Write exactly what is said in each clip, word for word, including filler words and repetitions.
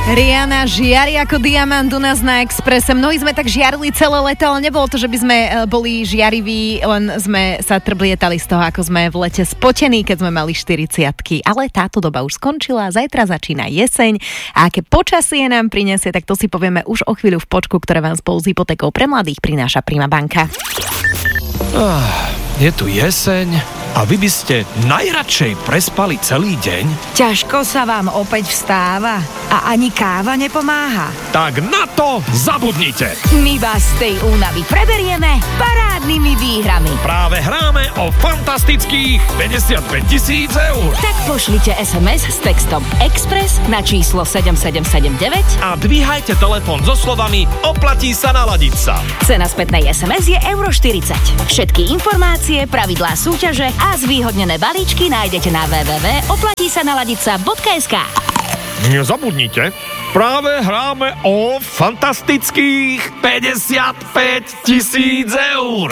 Rihanna žiari ako diamant u nás na Expresse. Mnohí sme tak žiarili celé leto, ale nebolo to, že by sme boli žiariví, len sme sa trblietali z toho, ako sme v lete spotení, keď sme mali štyridsiatky. Ale táto doba už skončila, zajtra začína jeseň a aké počasie nám prinesie, tak to si povieme už o chvíľu v počku, ktoré vám spolu s hypotékou pre mladých prináša Prima banka. Oh, je tu jeseň a vy by ste najradšej prespali celý deň? Ťažko sa vám opäť vstáva a ani káva nepomáha. Tak na to zabudnite! My vás z tej únavy preberieme parádnymi výhrami. Práve hráme o fantastických päťdesiatpäť tisíc eur. Tak pošlite es em es s textom Express na číslo sedem sedem sedem deväť a dvíhajte telefón so slovami oplatí sa naladiť sa. Cena spätnej es em es je euro štyridsať. Všetky informácie, pravidlá súťaže a zvýhodnené balíčky nájdete na w w w bodka oplatí sa naladiť sa bodka es ká. Nezabudnite, práve hráme o fantastických päťdesiatpäť tisíc eur.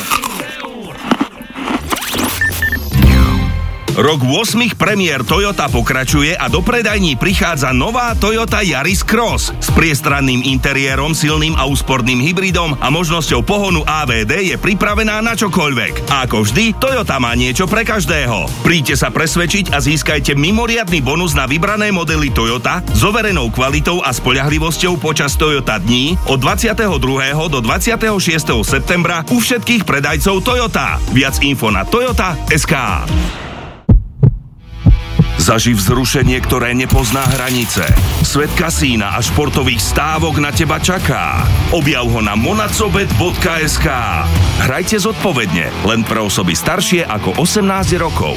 Rok ôsmich premiér Toyota pokračuje a do predajní prichádza nová Toyota Yaris Cross s priestranným interiérom, silným a úsporným hybridom a možnosťou pohonu á vé dé je pripravená na čokoľvek. A ako vždy, Toyota má niečo pre každého. Príďte sa presvedčiť a získajte mimoriadny bonus na vybrané modely Toyota s overenou kvalitou a spoľahlivosťou počas Toyota dní od dvadsiateho druhého do dvadsiateho šiesteho septembra u všetkých predajcov Toyota. Viac info na toyota bodka es ká. Zaživ vzrušenie, ktoré nepozná hranice. Svet kasína a športových stávok na teba čaká. Objav ho na monacobet bodka es ká. Hrajte zodpovedne, len pre osoby staršie ako osemnásť rokov.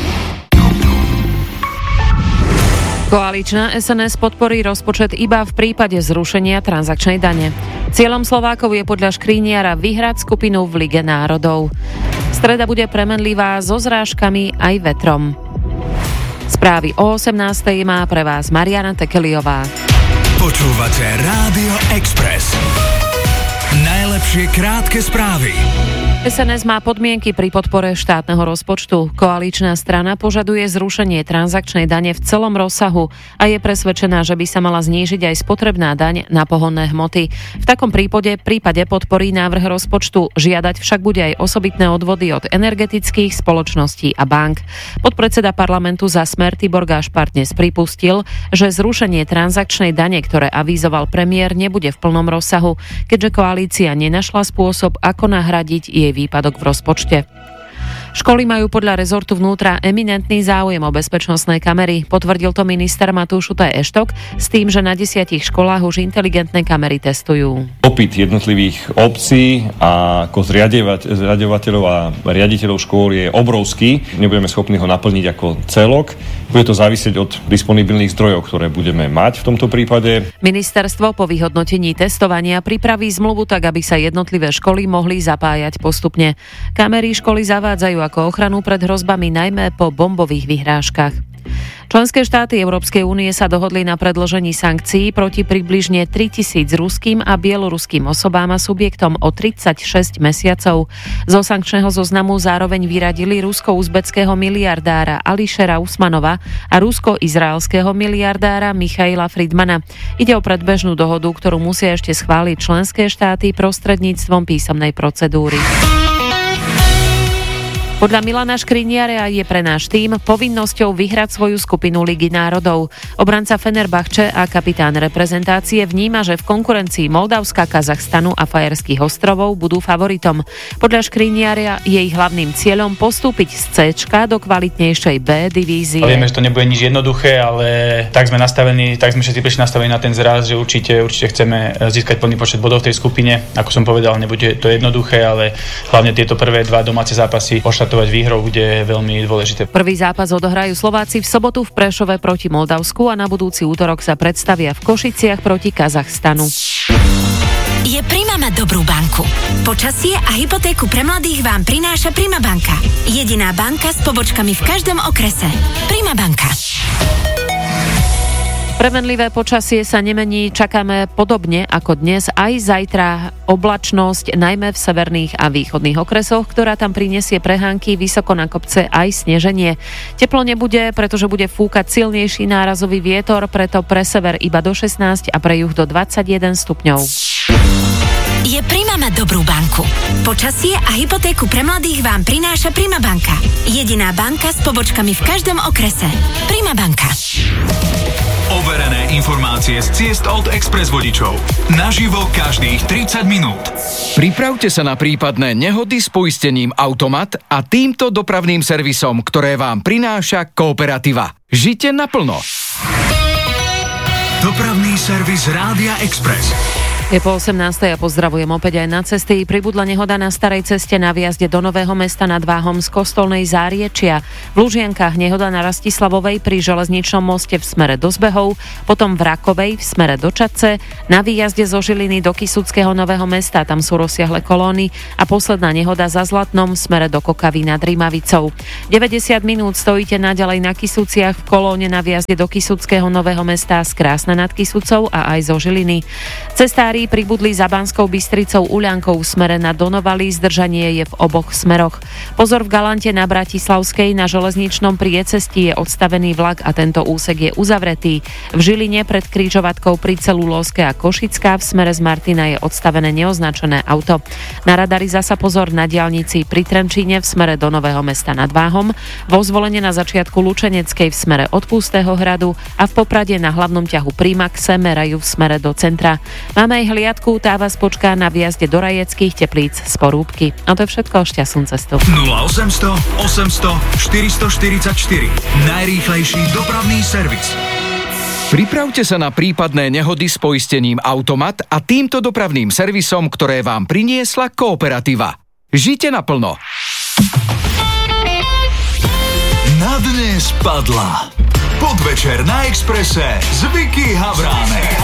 Koaličná es en es podporí rozpočet iba v prípade zrušenia transakčnej dane. Cieľom Slovákov je podľa Škríniara vyhrať skupinu v Lige národov. Streda bude premenlivá so zrážkami aj vetrom. Správy o osemnástej má pre vás Mariana Tekeliová. Počúvate Rádio Express. Najlepšie krátke správy. es en es má podmienky pri podpore štátneho rozpočtu. Koaličná strana požaduje zrušenie transakčnej dane v celom rozsahu a je presvedčená, že by sa mala znížiť aj spotrebná daň na pohonné hmoty. V takom prípade, prípade podporí návrh rozpočtu. Žiadať však bude aj osobitné odvody od energetických spoločností a bank. Podpredseda parlamentu za Smer Tibor Gašpar dnes pripustil, že zrušenie transakčnej dane, ktoré avízoval premiér, nebude v plnom rozsahu, keďže koalícia nenašla spôsob, ako nahradiť jej výpadok v rozpočte. Školy majú podľa rezortu vnútra eminentný záujem o bezpečnostné kamery. Potvrdil to minister Matúš Utaj Eštok s tým, že na desiatich školách už inteligentné kamery testujú. Dopyt jednotlivých obcí a ako zriaďovateľov a riaditeľov škôl je obrovský. Nebudeme schopní ho naplniť ako celok. Bude to závisieť od disponibilných zdrojov, ktoré budeme mať v tomto prípade. Ministerstvo po vyhodnotení testovania pripraví zmluvu tak, aby sa jednotlivé školy mohli zapájať postupne. Kamery školy zavádzajú ako ochranu pred hrozbami najmä po bombových vyhrážkach. Členské štáty Európskej únie sa dohodli na predĺžení sankcií proti približne tritisíc ruským a bieloruským osobám a subjektom o tridsaťšesť mesiacov. Zo sankčného zoznamu zároveň vyradili rusko-uzbeckého miliardára Ališera Usmanova a rusko-izraelského miliardára Michaila Friedmana. Ide o predbežnú dohodu, ktorú musia ešte schváliť členské štáty prostredníctvom písomnej procedúry. Podľa Milana Škriniara je pre náš tím povinnosťou vyhrať svoju skupinu Ligy národov. Obranca Fenerbahče a kapitán reprezentácie vníma, že v konkurencii Moldavska, Kazachstanu a Fajerských ostrovov budú favoritom. Podľa Škriniara je ich hlavným cieľom postúpiť z C-čka do kvalitnejšej B divízie. Vieme, že to nebude nič jednoduché, ale tak sme nastavení, tak sme všetci prišli nastavení na ten zraz, že určite, určite chceme získať plný počet bodov v tej skupine. Ako som povedal, nebude to jednoduché, ale hlavne tieto prvé dva domáce zápasy výhrou bude veľmi dôležité. Prvý zápas odohrajú Slováci v sobotu v Prešove proti Moldavsku a na budúci útorok sa predstavia v Košiciach proti Kazachstanu. Je Prima mať dobrú banku. Počasie a hypotéku pre mladých vám prináša Prima banka. Jediná banka s pobočkami v každom okrese. Prima banka. Premenlivé počasie sa nemení, čakáme podobne ako dnes aj zajtra oblačnosť, najmä v severných a východných okresoch, ktorá tam prinesie prehánky, vysoko na kopce aj sneženie. Teplo nebude, pretože bude fúkať silnejší nárazový vietor, preto pre sever iba do šestnásť a pre juh do dvadsaťjeden stupňov. Je Prima mať dobrú banku. Počasie a hypotéku pre mladých vám prináša Prima banka. Jediná banka s pobočkami v každom okrese. Prima banka. Overené informácie z ciest od Express vodičov. Naživo každých tridsať minút. Pripravte sa na prípadné nehody s poistením Automat a týmto dopravným servisom, ktoré vám prináša Kooperativa. Žite naplno. Dopravný servis Rádia Express. Je po osemnástej a pozdravujem opäť aj na cesty. Pribudla nehoda na starej ceste na výjazde do Nového Mesta nad Váhom z Kostolnej Záriečia. V Lužiankách nehoda na Rastislavovej pri železničnom moste v smere do Zbehov, potom v Rakovej v smere do Čadce, na výjazde zo Žiliny do Kysuckého Nového Mesta, tam sú rozsiahle kolóny, a posledná nehoda za Zlatnom v smere do Kokavy nad Rímavicou. deväťdesiat minút stojíte naďalej na Kysuciach v kolóne na výjazde do Kysuckého Nového Mesta z Krásna nad Kysucou a aj zo Žiliny. Cestári pribudli za Banskou Bystricou Uľankou v smere na Donovali, zdržanie je v oboch smeroch. Pozor v Galante na Bratislavskej, na železničnom priecestí je odstavený vlak a tento úsek je uzavretý. V Žiline pred križovatkou pri Celulóske a Košická v smere z Martina je odstavené neoznačené auto. Na radari zasa pozor na diaľnici pri Trenčíne v smere do Nového Mesta nad Váhom, vo Zvolene na začiatku Lučeneckej v smere od Pustého hradu a v Poprade na hlavnom ťahu pri Maxe merajú v smere do centra. Máme aj hliadku, tá vás počká na výjazde do Rajeckých Teplíc z Porúbky. A to je všetko, šťastnú cestu. nula osemsto osemsto štyristoštyridsaťštyri. Najrýchlejší dopravný servis. Pripravte sa na prípadné nehody s poistením Automat a týmto dopravným servisom, ktoré vám priniesla Kooperativa. Žite naplno. Na dnes padla Podvečer na Expresse s Vicky Havránek.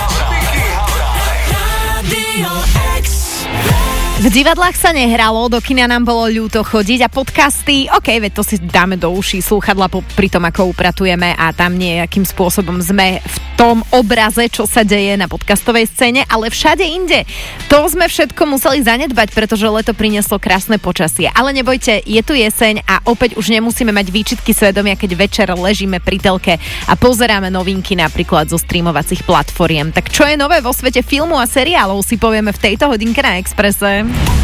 V divadlách sa nehralo, do kina nám bolo ľúto chodiť a podcasty, ok, veď to si dáme do uší slúchadla pri tom, ako upratujeme a tam nejakým spôsobom sme v tom obraze, čo sa deje na podcastovej scéne, ale všade inde. To sme všetko museli zanedbať, pretože leto prinieslo krásne počasie. Ale nebojte, je tu jeseň a opäť už nemusíme mať výčitky svedomia, keď večer ležíme pri telke a pozeráme novinky napríklad zo streamovacích platformiem. Tak čo je nové vo svete filmu a seriálov, si povieme v tejto hodinke na Expresse.